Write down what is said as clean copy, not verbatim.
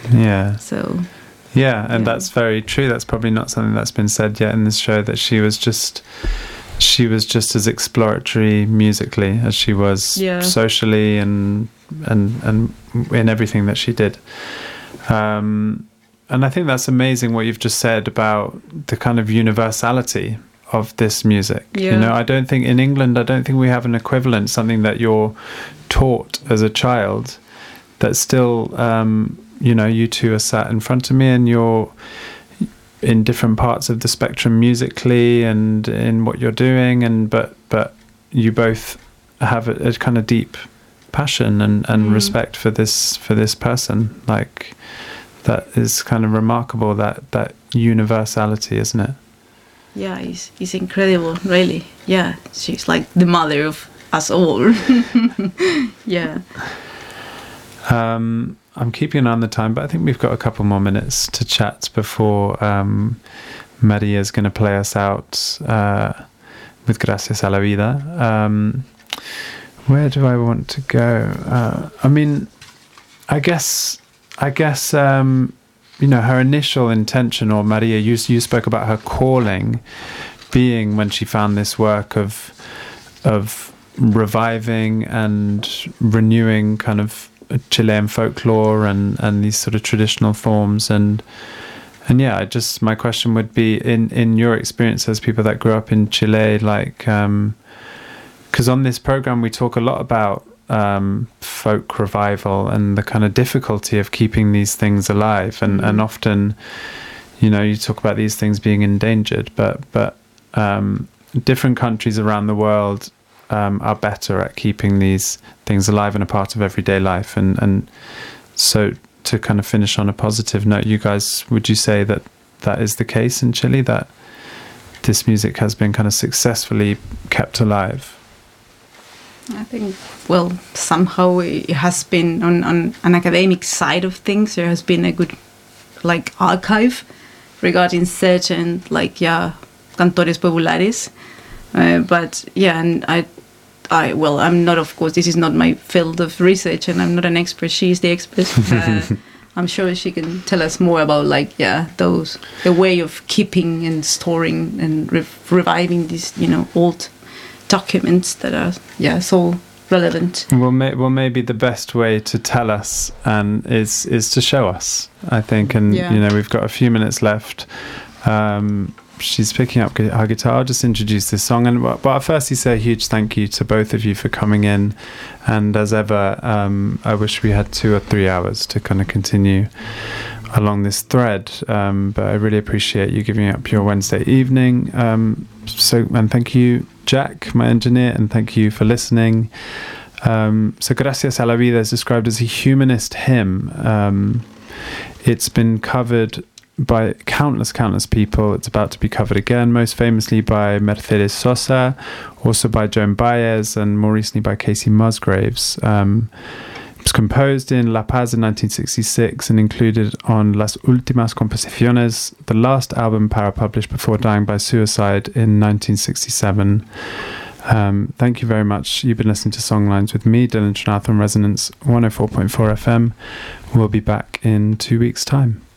Yeah. So. Yeah, and that's very true. That's probably not something that's been said yet in this show, that she was just as exploratory musically as she was socially and in everything that she did. And I think that's amazing what you've just said about the kind of universality of this music. You know, I don't think in England, we have an equivalent, something that you're taught as a child that still, you know, you two are sat in front of me and you're in different parts of the spectrum musically and in what you're doing, and but you both have a kind of deep passion and respect for this person. Like, that is kind of remarkable, that universality, isn't it? Yeah, it's incredible, really. Yeah, she's like the mother of us all. Yeah. I'm keeping an eye on the time, but I think we've got a couple more minutes to chat before Maria's going to play us out with Gracias a la Vida. Where do I want to go? I mean, I guess you know, her initial intention, or Maria, you spoke about her calling being when she found this work of reviving and renewing kind of Chilean folklore and these sort of traditional forms, and yeah, my question would be, in your experience as people that grew up in Chile, like, because on this program we talk a lot about folk revival and the kind of difficulty of keeping these things alive, and often, you know, you talk about these things being endangered, but different countries around the world are better at keeping these things alive and a part of everyday life, and so to kind of finish on a positive note, you guys, would you say that is the case in Chile, that this music has been kind of successfully kept alive? I think, well, somehow it has been on an academic side of things. There has been a good, like, archive regarding certain, like, cantores populares. But yeah, and well, I'm not, of course, this is not my field of research, and I'm not an expert. She's the expert. I'm sure she can tell us more about, like, the way of keeping and storing and reviving these, you know, old documents that are so relevant. Well, maybe the best way to tell us is to show us, I think, and you know, we've got a few minutes left. She's picking up her guitar. I'll just introduce this song, but I'll firstly say a huge thank you to both of you for coming in, and as ever, I wish we had 2 or 3 hours to kind of continue along this thread, but I really appreciate you giving up your Wednesday evening, and thank you, Jack, my engineer, and thank you for listening. So Gracias a la Vida is described as a humanist hymn. It's been covered by countless people. It's about to be covered again, most famously by Mercedes Sosa, also by Joan Baez, and more recently by Casey Musgraves. It was composed in La Paz in 1966 and included on Las Últimas Composiciones, the last album Parra published before dying by suicide in 1967. Thank you very much. You've been listening to Songlines with me, Dylan Trinath, on Resonance 104.4 FM. We'll be back in 2 weeks' time.